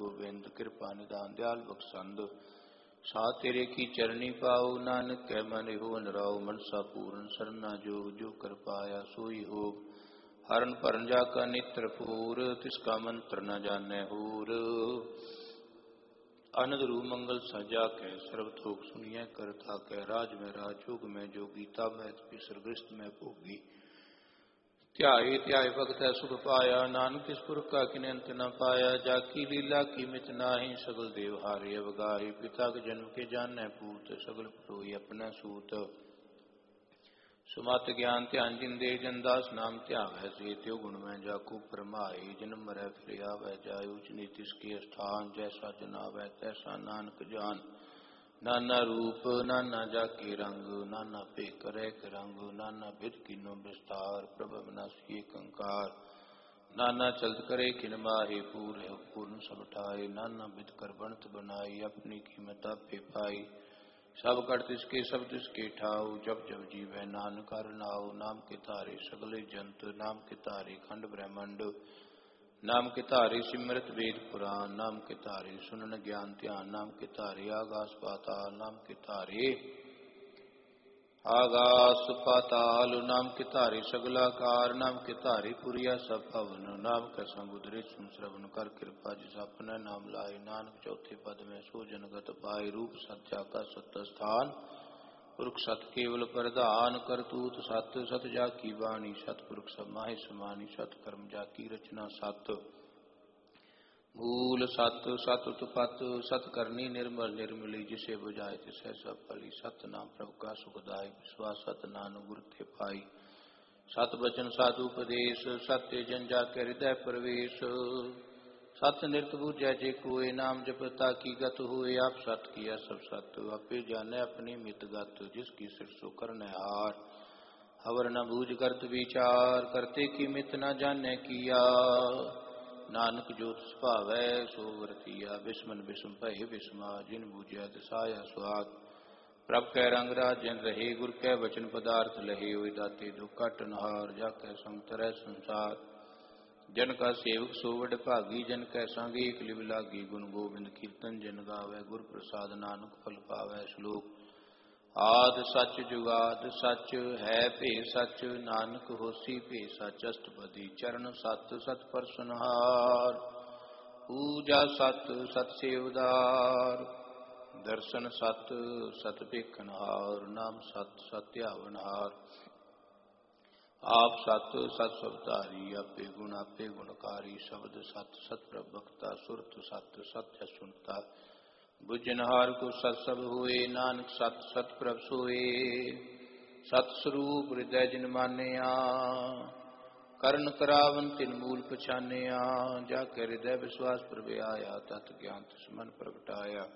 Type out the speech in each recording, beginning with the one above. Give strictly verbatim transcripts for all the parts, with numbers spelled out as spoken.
गोबिंद कृपा निदान दयाल बख्शंद। सा तेरे की चरणी पाओ नानक कै मन हो नराओ। मनसा पूरन सरना जोग जो कर पाया सोई हो। हरन परन जाका नेत्र पूर तिसका मंत्र न जाने होर। आनंद रूप मंगल साजा कै सर्व थोक सुनिए कर था कै। राज में राज जोग में जोगी तब है पिसर ग्रस्त में भोगी। ध्याए ध्याए भगत है सुख पाया नानक इस पुरख का किने अंत न पाया। जाकी लीला की मित नाही सगल देव हारे अवगाही। पिता के जन्म के जाने पूत सगल परोई अपना सूत। सुमत ज्ञान ध्यान जिंदे जनदास नाम ध्यावै से त्यो गुण में जाकू परमाई। जन्म मरै फिर आवै जाय उच नीच इसके स्थान। जैसा जनावै तैसा नानक जान। नाना रूप नाना जाके रंग नाना पे करे रंग। नाना बिद किनो विस्तार प्रभ विनाशी कंकार। नाना चलत करे किन माहे पूरे पूर्ण सब ठाए। नाना बिद कर बनत बनाई अपनी कीमत आपे पाई। सब कर तिसके सब तिसके ठाऊ जब जब जीवै नानक हर नाऊ। नाम के तारे सगले जंत नाम के तारे खंड ब्रह्मंड। नाम के तारे सिमरत वेद पुराण। नाम के तारे सुनन ज्ञान ध्यान। नाम के तारे आगास पाताल। नाम के तारे आगास पाताल। नाम के तारे सगलाकार। नाम के तारे पुरिया सब भवन। नाम के समुद्रे सुन श्रवण कर कृपा जिस अपना नाम लाए। नानक चौथे पद में सो जनगत पाए। रूप सत्या का सत्य स्थान पुरख सत केवल प्रधान। करतूत सत सत जाकी वाणी सत पुरख सब माहि समानी। सत कर्म जाकी रचना सत मूल सत। सत उत्पत सत करनी निर्मल निर्मली। जिसे बुझाए तिसै सब फली। सत नाम प्रभु का सुखदाय विश्वास सत नानु गुर ते पाई। सत बचन साधु उपदेश सत्य जन जाके हृदय प्रवेश। सत निरत बूझै जे कोय नाम जपता की गत हुए। आप सत किया सब सत आपे जाने अपनी मित गत। जिसकी सिर सो करने हार हवर न बूझ करत विचार। करते की मित न जाने किया नानक जोत सुभावै सो वर्तिया। बिस्मन बिस्म भय बिस्मा जिन बूझै दसाया स्वाद। प्रभ कै रंग राजन रहे गुर कै वचन पदार्थ लहे। ओय दाते दो कट नहार जाकै संग तरह संसार। जन का सेवक सो वड भागी जन कै संग एक लिव लागी। गुण गोविंद कीर्तन जन गावै गुर प्रसाद नानक फल पावै। श्लोक आद सच जुगाद सच है भे सच। नानक होसी भे सच अष्टपदी। चरण सत सत परसनहार पूजा सत सत सेवदार। दर्शन सत सत भिखनहार। नाम सत सत ध्यावनहार। आप सत सत सबधारी आपे गुण आपे गुणकारी। शब्द सत सत प्रभक्ता सुरत सत सत सुनता। बुझनहार को सत सब हुए नानक सत सत प्रभ सोए। सत स्वरूप हृदय जिन मानिया करण करावन तिन मूल पछानिया। जाके हृदय विश्वास प्रभ आया तत् ज्ञान तिस मन प्रगटाया।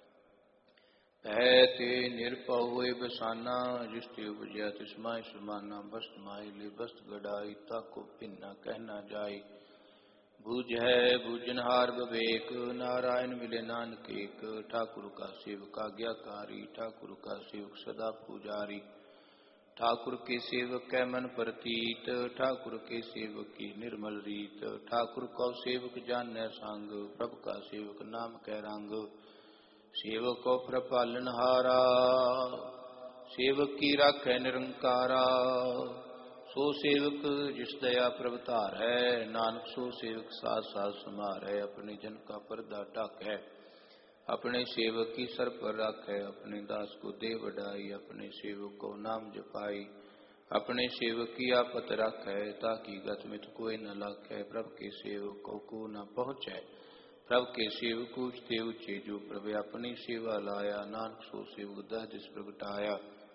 है ते निरपौ होए बसाना जिस ते उपजया तिस माहि समाना। बस्त माहि ले बस्त गड़ाई ताको भिन्ना कहना जाय। बुझ है बुझनहार विवेक नारायण मिले नानक एक। ठाकुर का सेवक आज्ञाकारी ठाकुर का सेवक सदा पुजारी। ठाकुर के सेवक कै मन प्रतीत ठाकुर के सेवक की निर्मल रीत। ठाकुर को सेवक जानै संग प्रभु का सेवक नाम कै रंग। सेवक को प्रपालनहारा सेवक की राखै निरंकारा। सो सेवक जिस दया प्रभ धारै। नानक सो सेवक साथ साथ समारै। अपने जन का पर्दा ढाकै अपने सेवक की सर पर राखै। अपने दास को दे बढ़ाई अपने सेवक को नाम जपाई। अपने सेवक की आपत राखै ताकि गत मित कोई न लाखै। प्रभ के सेवक को, को न पहुँचै प्रभ के सेवक ऊंचते ऊंचे। जो प्रभ अपनी सेवा लाया नानक सो सेवक दह दिस प्रगटाया।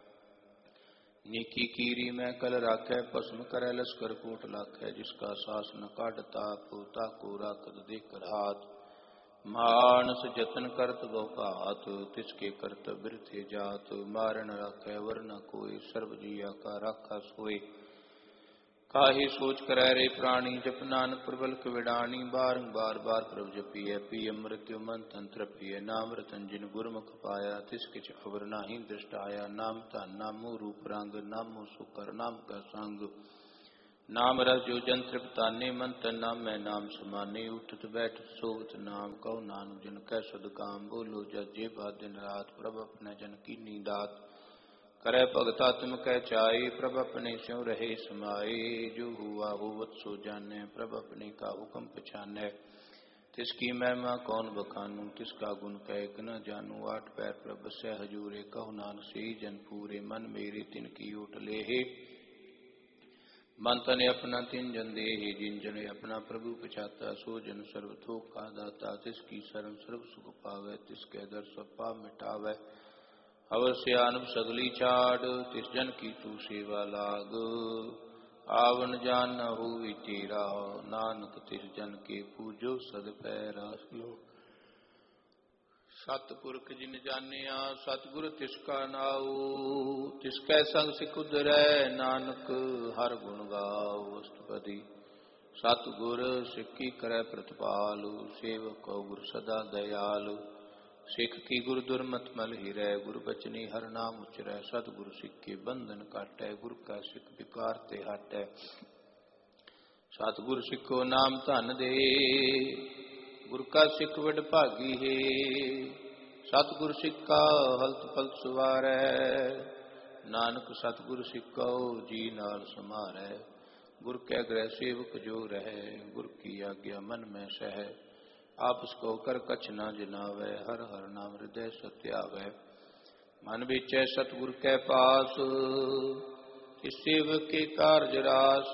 नीकी कीरी में कल राखै भस्म करे लश्कर कोट लाखै। जिसका सास न काट ताप ताको राखत देकर हाथ। मानस जतन करत बहुघात तिसके करत बिरथे जात। मारन राखै वर न कोई सर्व जिया का राखा सोए। काहे सोच करै रे प्राणी जप नानक प्रबल कविडानी। बारंबार बार प्रभ जपिय पिय मृत्यु मन तंत्र पिय। नाम रतन जिन गुरमुख पाया तिस किछ अवर नाही दृष्ट आया। नाम धन नामो रूप रंग नामो सुकर नाम का संग। नाम रस जो जन तृप्ताने मन तन नाम मैं नाम समाने उठत बैठत सोवत नाम कहो नानक जन कै सुध काम बोलो जज जे बात दिन रात प्रभ अपने जन की नींदात करे भगता तुम कह चाहे प्रभ अपने स्यों रहे समाये जो हुआ होवत सो जाने प्रभ अपने का हुक्म पछाने तिसकी महिमा कौन बखानू तिसका गुण कह न जानू आठ पैर प्रभ से हजूरे कहो नानक से जन पूरे मन मेरे तिनकी ओट ले हे मन तने अपना तिन जन दे हे जिन जन अपना प्रभु पछाता सो जन सर्वथोक का दाता तिसकी शरण सर्व सुख पावे तिसके दर सब पाप मिटावे अवश्य अनुप सगली छाड़ तिस जन की तू सेवा लाग आवन जान न हो तेरा नानक तिस जन के पूजो सद पैरा श्लोक। सतपुरख जिन जानिया सतगुर तिसका नाऊ तिसकै संग सिख उधरै नानक हर गुण गाओ अष्टपदी सतगुर सिक्की करै प्रतिपाल सेवक गुर सदा दयाल सिख की गुरु दुर्मत मल हिरै गुरु बचनी हर नाम उचरै सतगुरु सिख के बंधन काटै गुरु का सिख विकार ते हटै सतगुरु सिखो नाम धन दे गुरु का सिख वड भागी है सतगुरु सिक्का हलत पलत सुवारै नानक सतगुरु सिक्को जी नाल समारै गुरु कै ग्रह सेवक जो रहे गुरु की आज्ञा मन में सह आपस को कर कछ न जिनावै हर हर नाम हृदय सत्यावै मन बिचै सतगुर कै पास इस सेवक के कार्य रास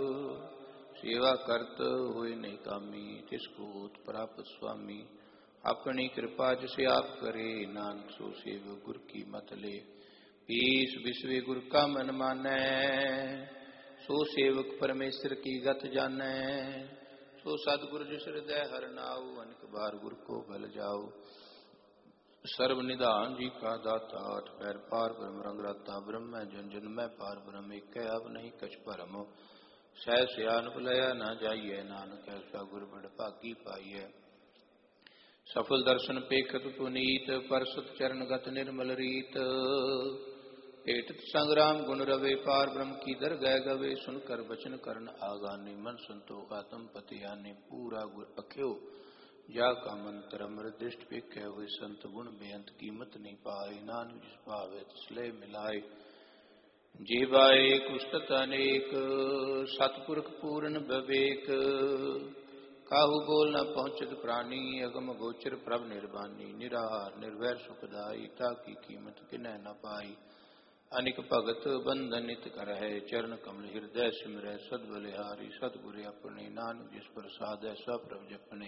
सेवा करत होए नहीं कामी तिसको होत प्राप्त स्वामी अपनी कृपा जिसे आप करे नानक सो सेवक गुर की मत ले पीस विश्वे गुर का मन मानै सो सेवक परमेश्वर की गत जानै सो सतगुरु जिस हृदय हर नाऊ अनेक बार गुरु को बल जाओ सर्व निधान जी का दाता आठ पैर पार ब्रह्म रंग राता ब्रह्म जन जन में पार ब्रह्म एक अब नहीं कछ परम सह सियान बुलाया न जाइए नानक ऐसा गुरु बड़ भागी पाइए सफल दर्शन पेखत पुनीत परसत चरण गत निर्मल रीत पेटत संग्राम गुण रवे पार ब्रह्म की दर गए गवे सुनकर वचन करण आगाने मन संतोख आत्म पति आने पूरा गुर अख्यो जा का मंत्र अमर दृष्ट पेखे हुए संत गुण बेअंत कीमत नहीं पाए नानक जिस पावे तिसले मिलाए जीवाए कुस्तत अनेक सतपुरख पूर्ण विवेक काहू बोल न पहुंचत प्राणी अगम गोचर प्रभ निर्वाणी निराहार निर्वैर सुखदाई ताकि कीमत किन्ह न पाई अनिक भगत बंधनित कर है चरण कमल हृदय सिमरै सद बलिहारी सतगुरु अपने नानक जिस प्रसाद है सब प्रभ जपने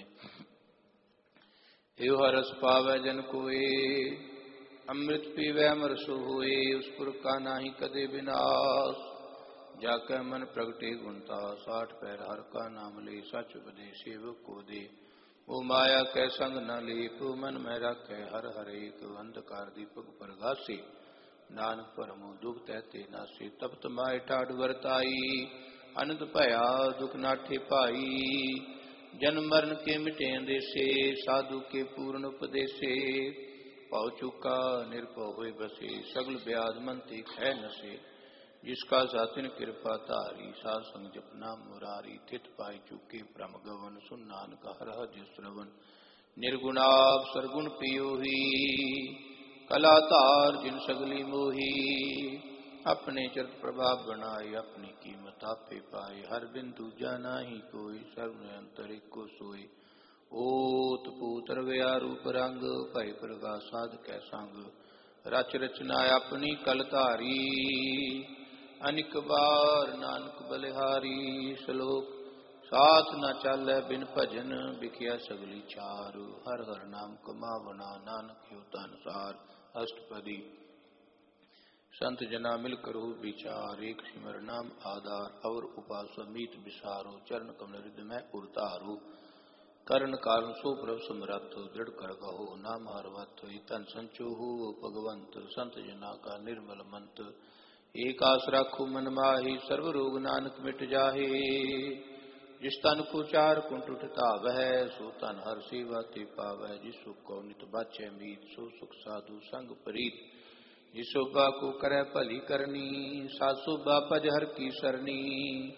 एव हरस पावै जन कोय अमृत पीवै अमर सो होए उस पुर का नाही कदे विनाश जाकै मन प्रगटे गुणता साठ पैर हर का नाम ले सच उपदेश सेवक को दे वो माया कै संग न लेप मन में रखै हर हर एक अंधकार दीपक प्रगासी नानक परमो दुख तहते नासे तपत माय टाढ़ वरताई अनंत भया दुख नाठे पाई जन्म मरण के मिटे अंदेशे साधु के पूर्ण उपदेशे पाव चुका निर्भव होए बसे सगल ब्याज मनते खै नसे जिसका सातिन कृपा तारी सा संग जपना मुरारी थित पाई चुके परम गवन सुन नानक हर हर श्रवण निर्गुणाप सरगुण पियो ही कलातार जिन सगली मोही अपने चरित प्रभाव बनाए अपनी कीमत आपे पाए हर बिंदु जाना ही कोई सर्व अंतर को सोए ओत पूत्र गया रूप रंग भय प्रकाश साध कै संग रच रचना अपनी कलतारी अनिक बार नानक बलिहारी श्लोक साथ न चालै बिन भजन बिखिया सगली चार हर हर नाम कमावना नानक होता अनुसार अष्टपदी संत जना मिलकर हो विचार एक सिमर नाम आधार और उपासमीत विसारो चरण कमल हृदय में उतारो कर्ण कारण सो प्रभ समरथ दृढ़ कर गहो नाम हरवत तन संचो हो भगवंत संत जना का निर्मल मंत एक आस राखो मन माही सर्व रोग नानक मिट जाहे जिस तन को चार कुंठ उठता वह सो तन हर सेवा ते पावै जिस सुख को नित बाचे मीत सो सुख साधु संग प्रीत जिस शोभा को करे भली करनी सा शोभा पज हर की सरनी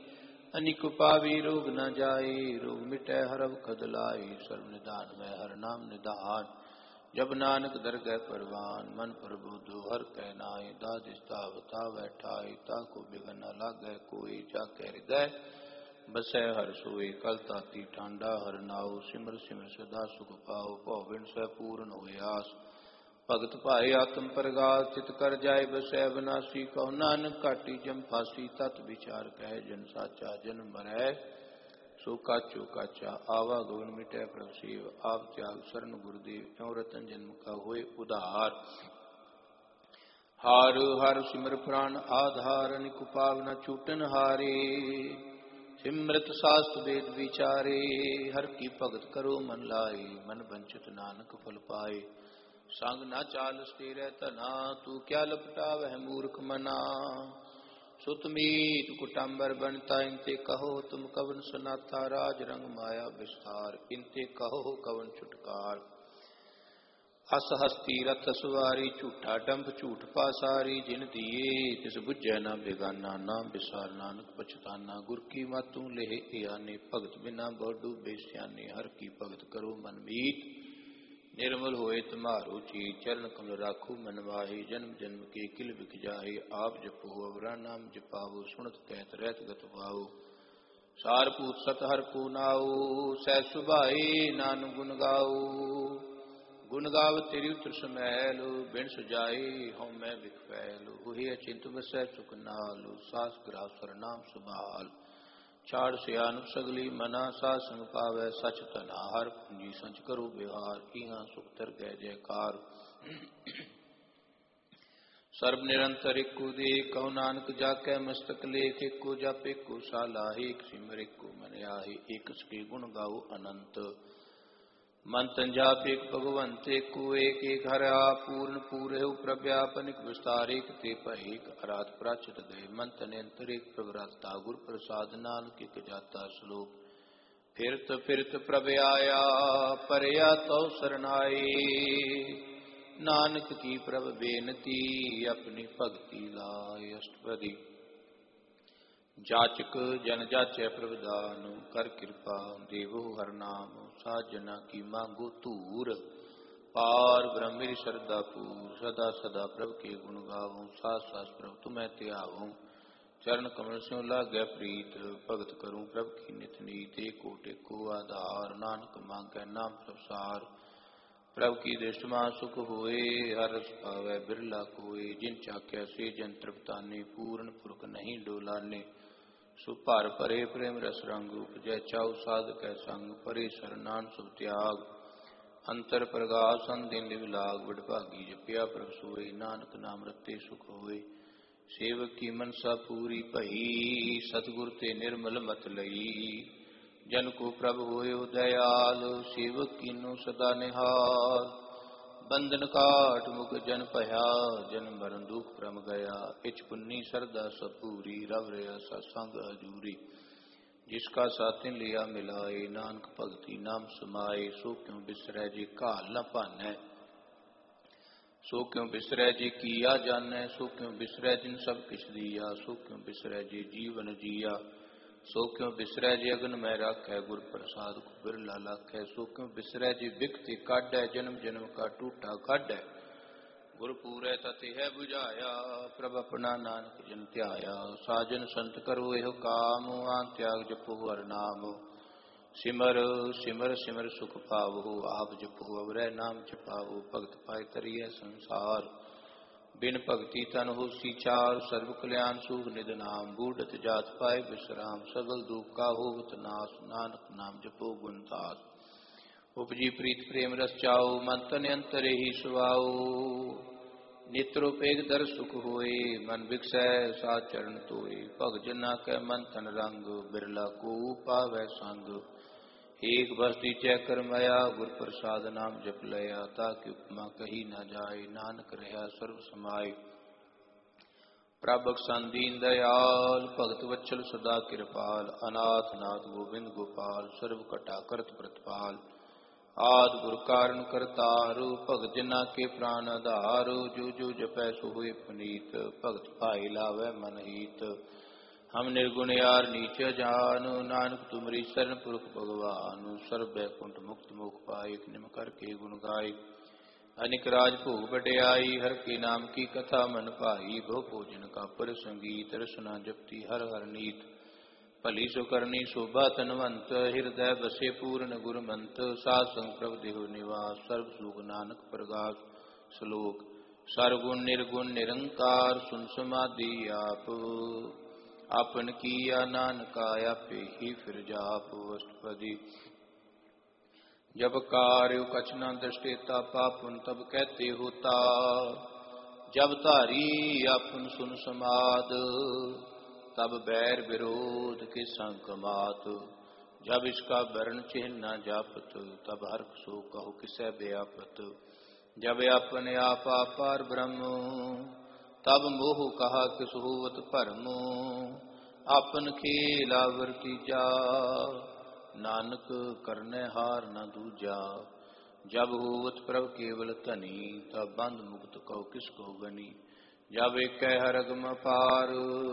अनिक पावी रोग न जाए, रोग मिटै हरव खद लाए। सर्व निदान मैं हर नाम निदान, जब नानक दरगह परवान। मन प्रबोधो हर कह नाय, दादिस तावता बैठाए। ताको बिघन न लागै कोई, जाके हृदय बसै हर सोए। कल ताती ठांडा हर नाउ, सिमर सिमर सदा सुख पाओ। भौविन सै पूर्ण होय आस, भगत भाए आत्म प्रगास। चित कर जाय बसै विनाशी, कहो नानक घाटी जम फासी। तत विचार कह जन साचा, जन्म मरै सो काचो काचा। आवागमन मिटै प्रभ सेव, आप त्याग शरण गुरुदेव। क्यों रतन जन्म का होए उधार, हार हर सिमर प्राण आधार। अनिक पाव न छूटन हारे, सिमरत शास्त्र वेद विचारे। हर की भगत करो मन लाए, मन वंचित नानक फल पाए। संग न चाल स्थिर तना, तू क्या लपटा वह मूर्ख मना। सुत मीत कुटम्बर बनता, इनते कहो तुम कवन सनाथा। राज रंग माया विस्तार, इनते कहो कवन छुटकार। हस हस्ती रथ सवारी, झूठा डंभ झूठ पासारी। जिन दिए तिस बुझै न बेगाना, नाम विसार नानक पछताना। गुर की मातू लेह आने, भगत बिना बहु डूबे सियाने। हर की भगत करो मन मीत, निर्मल होए तुम्हारो चीत। चरण कमल राखो मन माहे, जन्म जन्म के किल बिक जाहे। आप जपो अवरा नाम जपाओ, सुनत कहत रहत गत पाओ। सारपूत सत हर को नाओ, सह सुभाए नानक गुण गाओ। गुण गाव तेरी उतर समैल, बिन सुजाए हों मैं बिख फैल। हुए अचिंत बसै सुख नाल, सास ग्रास सर नाम सुभाल। छाड़ सियान सगली मना, साध संग पावै सच तना। हर पूंजी संच करो व्यवहार, इहाँ सुख तर गै जयकार। सर्व निरंतर एको देख, कहो नानक जाकै मस्तक लेख। एको जप एको सालाहे, एक सिमर एको मन आहे। एक सके गुण गाओ अनंत, मन तन जाप एक भगवंत। एको एक एक हर आप, पूर्ण पूरे प्रव्यापनिक विस्तार। एक ते एक अराध प्राचित गए, मन तन अंतर एक प्रभराता। गुर प्रसाद नानक एक जाता श्लोक, फिरत फिरत प्रभ आया। परया तो सरनाए, नानक की प्रभ बेनती। अपनी भक्ति लाए अष्टपदी, जाचक जन जाचै प्रभदान। कर कृपा देवो हर नाम, साजना की मांगो तूर। पार ब्रह्म मेरी श्रद्धा पूर, सदा सदा प्रभ के गुण गावूं। सास सास प्रभ तुम्हें त्यागूं, चरण कमल स्यों लागै प्रीत। भगत करूं प्रभ की नित नीत, एको टेको आधार। नानक मांगै नाम प्रसार, प्रभ की दृष्टि मां सुख होए। हर रस पावै बिरला कोय, जिन चाख्या से जन तृप्ताने। पूर्ण पुरख नहीं डोलाने, सो भर भरे प्रेम रस रंग। उपजै चाउ साधक कै संग, परे शरनान सुभ त्याग। अंतर प्रगास दिन लिव लाग, बड़भागी जपिया प्रभ सोए। नानक नाम रते सुख होए, सेवक की मनसा पूरी भई। सतगुर ते निर्मल मत लई, जन को प्रभ होए दयाल। सेवक कीनो सदा निहाल, बंधन काट मुख जन भया। जन मरण दुख भ्रम गया, इच पुन्नी सरदा सपूरी। रव रया सत्संग हजूरी, जिसका साथिन लिया मिलाए। नानक भगति नाम समाए, सो क्यों बिसरै जी काल न पानै। सो क्यों बिसरै जी किया जानै, सो क्यों बिसरै जिन सब किछ दिया। सो क्यों बिसरै जी जीवन जिया, सो क्यों बिसरै जी अगन में राखै। गुर प्रसाद को बिरला लाखै, सो क्यों बिसरै जी बिकति काढै। जन्म जन्म का टूटा काढै, गुर पूरै तति है बुझाया। प्रभ अपना नानक जन ध्याया, साजन संत करो एह काम। आन त्याग जपो हर नाम, सिमर सिमर सिमर सुख पावो। आप जपो अवरै नाम जपाओ, भगत पाए तरियै संसार। बिन भगति तन होसी चार, सर्व कल्याण सुख निध नाम। बूढ़त जात पाए विश्राम, सगल दुख का होवत नाश। नानक नाम जपो गुण दास, उपजी प्रीत प्रेम रस चाओ। मन तन अंतरे ही सुआओ, नित्रोपेग दर सुख होए। मन बिकसै सात चरण तोए, भग जना कै मन तन रंग। बिरला को पावै संग, एक बस्ती चैकर मया। गुर प्रसाद नाम जप लया, ताकि उपमा कही न जाए। नानक रहा सर्व समाय, प्रभ बख्शन दीन दयाल। भगत वत्सल सदा कृपाल, अनाथ नाथ गोविंद गोपाल। सर्व कटा करत प्रतिपाल, आद गुर कारण करतारो। भगत जना के प्राण आधारो, जो जो जपै सो होए पुनीत। भगत भाई लावै मन हीत, हम निर्गुण यार नीच जानु, नानक तुमरी शरण पुरख भगवान। सर्व बैकुंठ मुक्त मोख पाए, निम कर के गुण गाय। अनिक राज भोग बड़ियाई, हर के नाम की कथा मन पाई। भो भोजन का पर संगीत, रसना जपती हर हर नीत। भली सो करनी शोभा तनवंत, हृदय बसे पूर्ण गुरमंत। साध संग प्रभ देहो निवास, सर्व सुख नानक प्रगास। श्लोक सर्वगुण निर्गुण निरंकार, सुन समाधि आप। आपन किया नानका आपे ही फिर जाप। अष्टपदी जब कार्य कछ न दृष्टेता, पापुन तब कहते होता। जब तारी आपन सुन समाद, तब बैर विरोध के संकमात। जब इसका वर्ण चिन्ह न जापत, तब हर्ष सो कहो किसे व्यापत। जब अपने आप अपार ब्रह्म, तब मोह कहा किस होवत भरम। आपन खेला वर्तीजा, नानक करने हार न दूजा। जब होवत प्रभ केवल तनी, तब बंद मुक्त कहो किसको गनी। जब एक हरगम पार,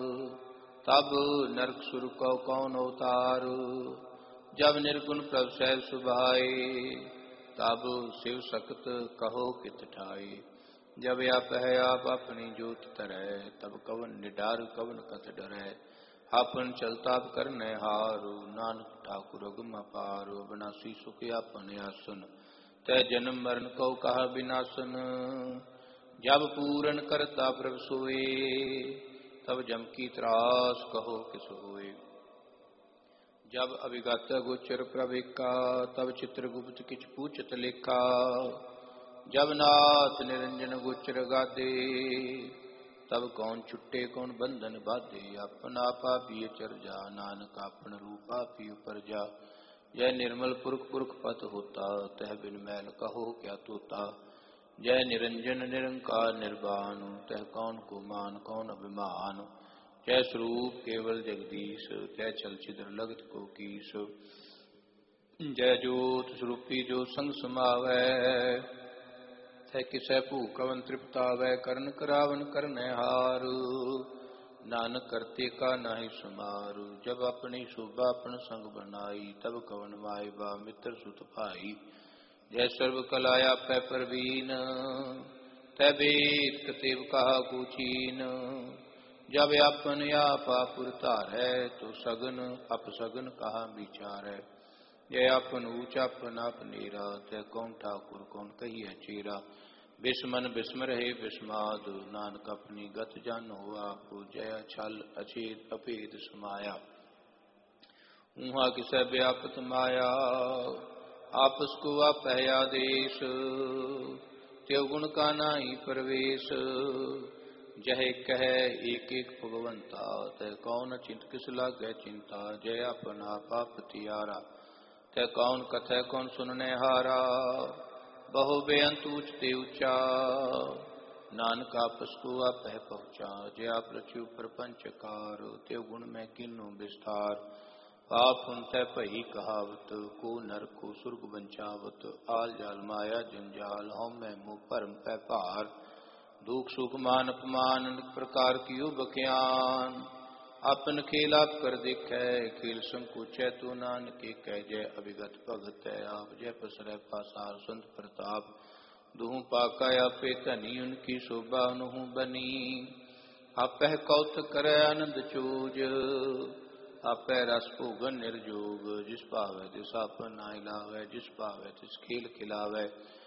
तब नरक सुर कहो कौन अवतार। जब निर्गुण प्रभ सैल सुभाए, तब शिव सख्त कहो कित ठाए। जब आप है आप अपनी जोत तरह, तब कवन निडार कवन कथ डरै। आपन चलता करने हारो, नानक ठाकुर अगम अपारो। अविनाशी सुख आपन आसन, तय जन्म मरण को कहा विनाशन। जब पूरन करता प्रभ सोए, तब जम की त्रास कहो किस होए। जब अभिगत गोचर प्रभेका, तब चित्रगुप्त किछ पूछत लेखा। जब नाथ निरंजन गोचर गादे, तब कौन छुट्टे कौन बंधन बाधे। अपना पापी चर जा, नानक आपन रूपा पी पर जा। जय निर्मल पुरख पुरख पत होता, तह बिन मैल कहो क्या तोता। जय निरंजन निरंकार निर्वाण, तह कौन को मान कौन अभिमान। जय स्वरूप केवल जगदीश, जय चल छिद्र लगत को कीस। जय जोत स्वरूपी जो संग समावै, तह किसै भूख कवन तृप्तावै। करण करावन करनै हार, नानक करते का नाहि समार। जब अपनी शोभा अपन संग बनाई, तब कवन माय बा मित्र सुत भाई। जय सर्व कलाया पै परवीन, तै वेद कतेव कहा कुचीन। जब अपन आपा पुरतारै, तो सगन अपसगन कहा विचारै। जय अपन ऊंचा अपन अपनेरा, तै कौन ठाकुर कौन कहिए चेरा। बिस्मन बिस्म रहे बिस्माद, नानक अपनी गत जानो आप। जय छल अछेद अभेद समाया, ऊहा किसै व्यापत माया। आपस को आप है आदेश, त्यो गुण का नाहि प्रवेश। जय कह एक एक भगवंता, तय कौन चिंत किस लागे चिंता। जय अपना पाप तियारा, तय कौन कथय कौन सुनने हारा। बहु बेअंत ऊंचते ऊंचा, नानक आपस को आप है पहुँचा। जय आप रचु प्रपंचकार, त्यो गुण में किन्नु विस्तार। पाप उनते पही कहावत, को नर को सुर्ग बंचावत। आल जाल माया जंजाल, हम में मुँह परम पै पार। दुख सुख मान अपमान, अनेक प्रकार की बख्यान। अपन खेल आप कर देखे, खेल संकोचै तो नानक कह। जय अभिगत भगत है आप, जय पसरै पासार संत प्रताप। दुहु पाका आपे धनी, उनकी शोभा उनहु बनी। आपह कौत करे आनंद चोज, आपै रस भोगन निर्जोग। जिस पावै तिस आपन नाहि लावै, जिस पावै तिस खेल खिलावै।